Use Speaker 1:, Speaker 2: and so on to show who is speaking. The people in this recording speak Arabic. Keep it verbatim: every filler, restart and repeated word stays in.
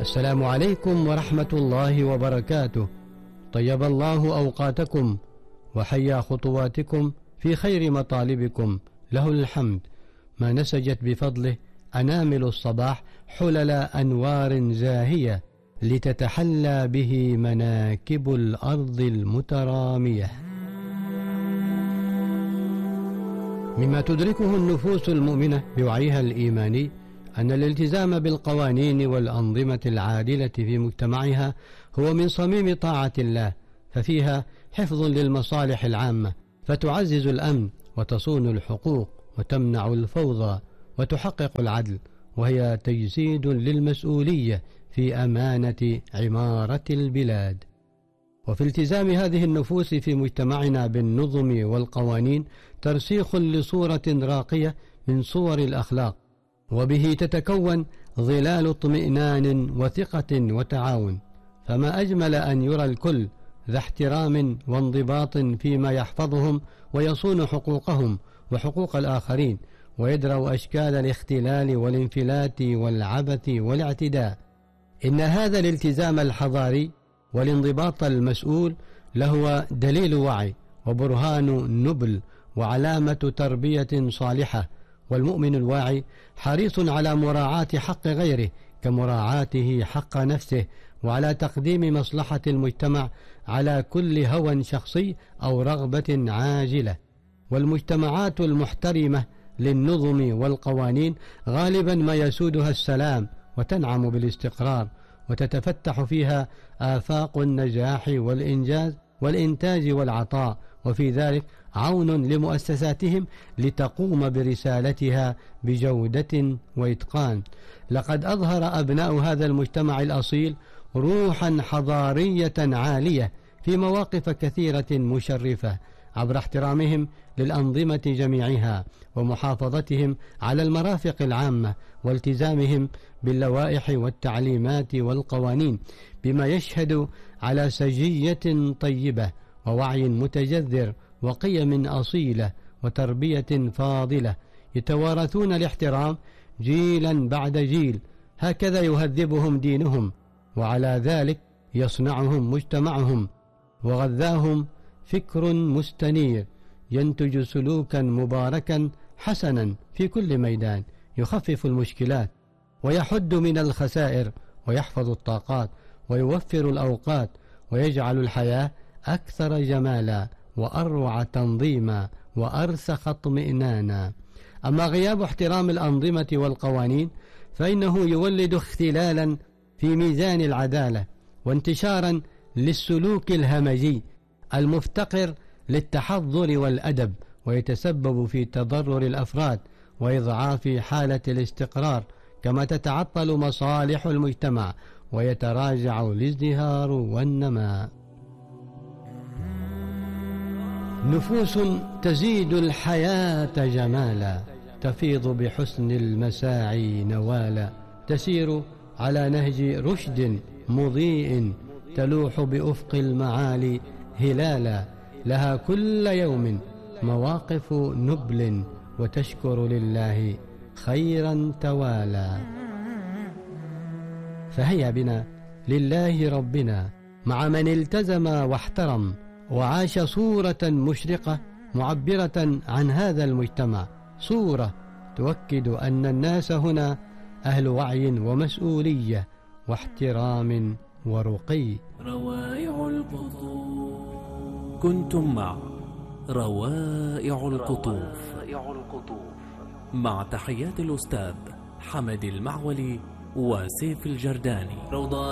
Speaker 1: السلام عليكم ورحمة الله وبركاته. طيب الله أوقاتكم وحيا خطواتكم في خير مطالبكم، له الحمد ما نسجت بفضله أنامل الصباح حلل أنوار زاهية لتتحلى به مناكب الأرض المترامية. مما تدركه النفوس المؤمنة بوعيها الإيماني أن الالتزام بالقوانين والأنظمة العادلة في مجتمعها هو من صميم طاعة الله، ففيها حفظ للمصالح العامة، فتعزز الأمن وتصون الحقوق وتمنع الفوضى وتحقق العدل، وهي تجسيد للمسؤولية في أمانة عمارة البلاد. وفي التزام هذه النفوس في مجتمعنا بالنظم والقوانين ترسيخ لصورة راقية من صور الأخلاق، وبه تتكون ظلال اطمئنان وثقة وتعاون. فما أجمل أن يرى الكل ذا احترام وانضباط فيما يحفظهم ويصون حقوقهم وحقوق الآخرين، ويدرأ أشكال الاختلال والانفلات والعبث والاعتداء. إن هذا الالتزام الحضاري والانضباط المسؤول لهو دليل وعي وبرهان نبل وعلامة تربية صالحة، والمؤمن الواعي حريص على مراعاة حق غيره كمراعاته حق نفسه، وعلى تقديم مصلحة المجتمع على كل هوى شخصي أو رغبة عاجلة. والمجتمعات المحترمة للنظم والقوانين غالبا ما يسودها السلام وتنعم بالاستقرار، وتتفتح فيها آفاق النجاح والإنجاز والإنتاج والعطاء، وفي ذلك عون لمؤسساتهم لتقوم برسالتها بجودة وإتقان. لقد أظهر أبناء هذا المجتمع الأصيل روحا حضارية عالية في مواقف كثيرة مشرفة عبر احترامهم للأنظمة جميعها ومحافظتهم على المرافق العامة والتزامهم باللوائح والتعليمات والقوانين، بما يشهد على سجية طيبة ووعي متجذر وقيم أصيلة وتربية فاضلة يتوارثون الاحترام جيلا بعد جيل. هكذا يهذبهم دينهم، وعلى ذلك يصنعهم مجتمعهم، وغذاهم فكر مستنير ينتج سلوكا مباركا حسنا في كل ميدان، يخفف المشكلات ويحد من الخسائر ويحفظ الطاقات ويوفر الأوقات، ويجعل الحياة أكثر جمالا وأروع تنظيما وأرسخ اطمئنانا. أما غياب احترام الأنظمة والقوانين فإنه يولد اختلالا في ميزان العدالة وانتشارا للسلوك الهمجي المفتقر للتحضر والأدب، ويتسبب في تضرر الأفراد وإضعاف حالة الاستقرار، كما تتعطل مصالح المجتمع ويتراجع الازدهار والنماء. نفوس تزيد الحياة جمالا، تفيض بحسن المساعي نوالا، تسير على نهج رشد مضيء، تلوح بأفق المعالي هلالا، لها كل يوم مواقف نبل، وتشكر لله خيرا توالى. فهيا بنا لله ربنا مع من التزم واحترم وعاش صورة مشرقة معبرة عن هذا المجتمع، صورة تؤكد أن الناس هنا أهل وعي ومسؤولية واحترام ورقي.
Speaker 2: روائع القطوف. كنتم مع روائع القطوف مع تحيات الأستاذ حمد المعولي وسيف الجرداني.